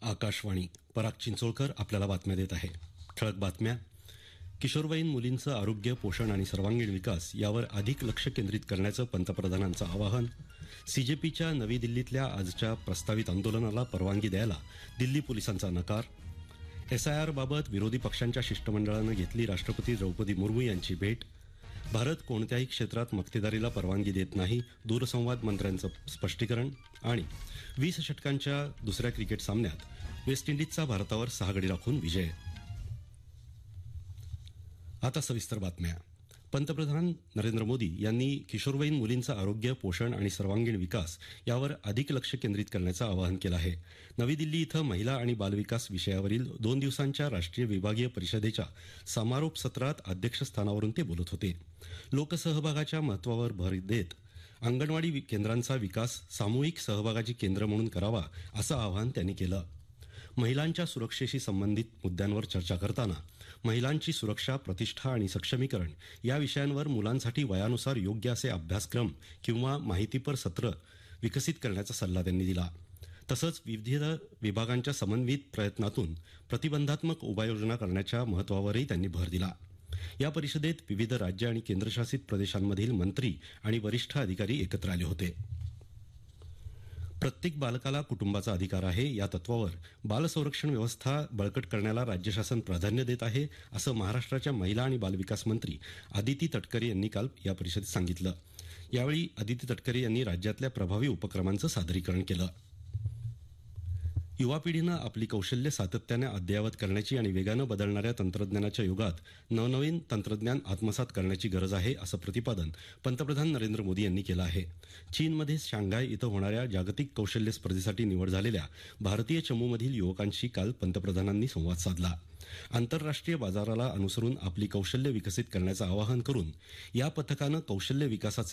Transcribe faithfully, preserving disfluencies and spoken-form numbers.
आकाशवाणी. पराग चिंचोळकर आपल्याला बातम्या देत आहे. ठळक बातम्या. किशोरवयीन मुलींचं आरोग्य, पोषण आणि सर्वांगीण विकास यावर अधिक लक्ष केंद्रित करण्याचं पंतप्रधानांचं आवाहन. सीजेपीच्या नवी दिल्लीतल्या आजच्या प्रस्तावित आंदोलनाला परवानगी द्यायला दिल्ली पोलिसांचा नकार. एसआयआरबाबत विरोधी पक्षांच्या शिष्टमंडळानं घेतली राष्ट्रपती द्रौपदी मुर्मू यांची भेट. भारत कोणत्याही क्षेत्रात मक्तेदारीला परवानगी देत नाही, दूरसंवाद मंत्र्यांचं स्पष्टीकरण. आणि वीस षटकांच्या दुसऱ्या क्रिकेट सामन्यात वेस्ट इंडिजचा भारतावर सहा गडी राखून विजय. आता सविस्तर बातम्या. पंतप्रधान नरेंद्र मोदी यांनी किशोरवयीन मुलींचं आरोग्य, पोषण आणि सर्वांगीण विकास यावर अधिक लक्ष केंद्रित करण्याचं आवाहन केलं आहे. नवी दिल्ली इथं महिला आणि बालविकास विषयावरील दोन दिवसांच्या राष्ट्रीय विभागीय परिषदेच्या समारोप सत्रात अध्यक्षस्थानावरून ते बोलत होते. लोकसहभागाच्या महत्त्वावर भर देत अंगणवाडी केंद्रांचा विकास सामूहिक सहभागाची केंद्र म्हणून करावा, असं आवाहन त्यांनी केलं. महिलांच्या सुरक्षेशी संबंधित मुद्द्यांवर चर्चा करताना महिलांची सुरक्षा, प्रतिष्ठा आणि सक्षमीकरण या विषयांवर मुलांसाठी वयानुसार योग्य असे अभ्यासक्रम किंवा माहितीपर सत्र विकसित करण्याचा सल्ला त्यांनी दिला. तसंच विविध विभागांच्या समन्वित प्रयत्नातून प्रतिबंधात्मक उपाययोजना करण्याच्या महत्त्वावरही त्यांनी भर दिला. या परिषदेत विविध राज्य आणि केंद्रशासित प्रदेशांमधील मंत्री आणि वरिष्ठ अधिकारी एकत्र आले होते. प्रत्येक बालकाला कुटुंबाचा अधिकार आहे या तत्वावर बालसंरक्षण व्यवस्था बळकट करण्याला राज्य शासन प्राधान्य देत आहे, असं महाराष्ट्राच्या महिला आणि बालविकास मंत्री आदिती तटकरे यांनी काल या परिषदेत सांगितलं. यावेळी आदिती तटकरे यांनी राज्यातल्या प्रभावी उपक्रमांचं सादरीकरण केलं. युवा पिढीनं आपली कौशल्य सातत्याने अद्ययावत करण्याची आणि वेगानं बदलणाऱ्या तंत्रज्ञानाच्या युगात नवनवीन तंत्रज्ञान आत्मसात करण्याची गरज आहे, असं प्रतिपादन पंतप्रधान नरेंद्र मोदी यांनी केलं आहे. चीनमध्ये शांघाय इथं होणाऱ्या जागतिक कौशल्य स्पर्धेसाठी निवड झालेल्या भारतीय चमूमधील युवकांशी काल पंतप्रधानांनी संवाद साधला. आंतरराष्ट्रीय बाजाराला अनुसरून आपली कौशल्य विकसित करण्याचं आवाहन करून या पथकानं कौशल्य विकासाचे